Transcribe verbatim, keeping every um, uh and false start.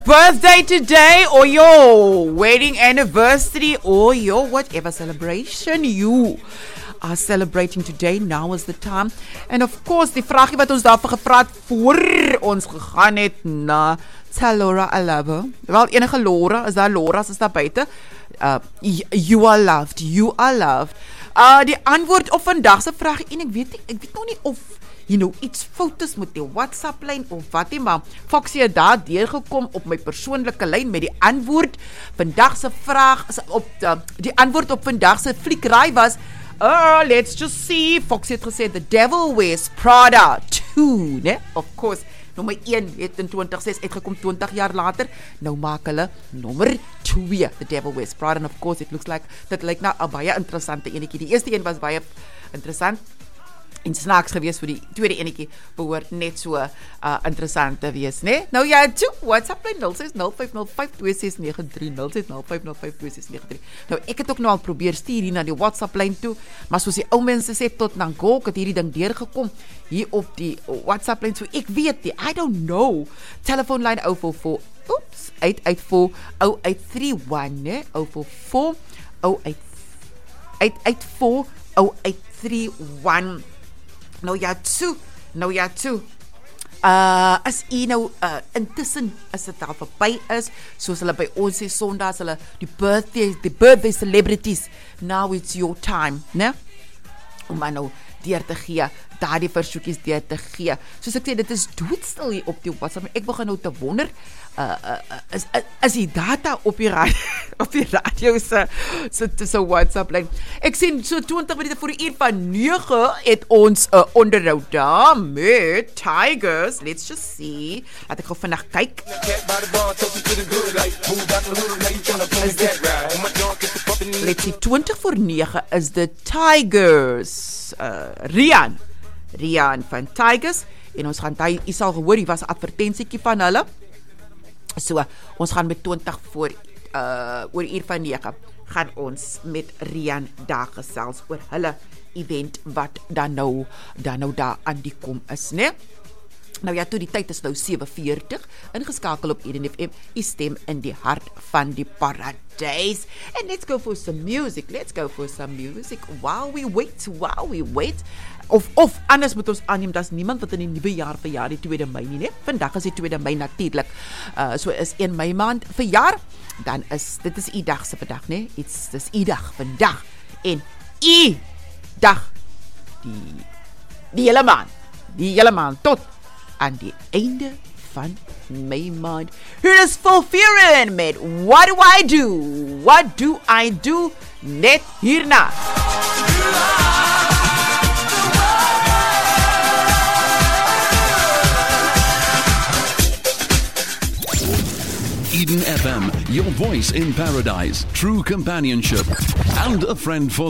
Birthday today, or your wedding anniversary, or your whatever celebration you are celebrating today, now is the time. And of course, die vraagie wat ons daarvoor gevra het voor ons gegaan het na Tell Laura I love her. Wel, enige Laura, is daar Laura's is daar buite. Uh, you are loved, you are loved. Uh, die antwoord op vandag se vraag, en ek weet nie, ek weet nog nie of you know, iets fout is met die WhatsApp lyn of wat nie, maar Foxy het daar deurgekom op my persoonlike lyn met die antwoord. Vandag se vraag op die, die antwoord op vandag se fliekeraai was, oh, let's just see. Foxy het gesê The Devil Wears Prada two, né? Of course, nommer one het in twintig oh six uitgekom, twintig jaar later. Nou maak hulle nommer two, The Devil Wears Prada, and of course it looks like dit lyk na 'n baie interessante enetjie. Die eerste een was baie interessant en snaaks gewees, vir die tweede enetjie behoort net so uh, interessant te wees, né? Nou ja, toe, WhatsApp lyn zero six zero five zero five two six nine three zero six zero five zero five two six nine three. Nou ek het ook nou al probeer stuur hier na die WhatsApp lyn toe, maar soos die ou mense sê, tot Nangok het hierdie ding deurgekom hier op die WhatsApp lyn, so ek weet nie, I don't know. Telefoon lyn zero four four, oops, eight eight four zero eight three one, né? zero four four zero eight four zero eight three one. Nou ja, toe, nou ja, toe. Uh, as jy nou, uh, intussen, as het al verby is, soos hulle by ons sê, Sondag, hulle, die birthday, die birthday celebrities, now it's your time, ne? Om maar nou deur te gee, daar die versoekies deur te gee. Soos ek sê, dit is doodstil hier op die WhatsApp, ek begin nou te wonder, uh, uh, is, is die data op die radio, op die radio se, se, se WhatsApp lyn. Ek sien, so twintig minute voor die uur van nege, het ons uh, onderhoud daar met Tigers. Let's just see. Laat ek gou vandag kyk. Let's see, twintig voor nege is de Tigers. Uh, Rian. Rian van Tigers. En ons gaan, jy, jy sal gehoor, hier was 'n advertensiekie van hulle. So, ons gaan met twintig voor uh, oor uur van nege, gaan ons met Rian daar gesels oor hulle event wat dan nou, dan nou daar aan die kom is, né? Nou ja, toe die tyd is nou seven forty, ingeskakel op Eden F M, die stem in die hart van die paradijs. And let's go for some music, let's go for some music, while we wait, while we wait. Of, of anders moet ons aanneem, dat is niemand wat in die nuwe jaar verjaar, die tweede Mei nie, ne? Vandag is die tweede Mei natuurlik, uh, so is een Mei maand verjaar, dan is, dit is die dag se vandag, ne? It's, dit is die dag vandag, en die dag, die, die hele maand, die hele maand, tot aan die einde van Mei maand. Hier is Fulfirin met What Do I Do? What Do I Do? Net hierna. Eden F M, your voice in paradise, true companionship, and a friend for